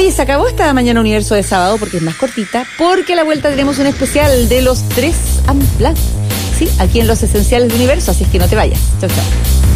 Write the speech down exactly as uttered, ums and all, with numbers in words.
Oye, se acabó esta Mañana Universo de sábado porque es más cortita, porque a la vuelta tenemos un especial de los tres Unplugged, sí, aquí en Los Esenciales de Universo, así es que no te vayas. Chau, chau.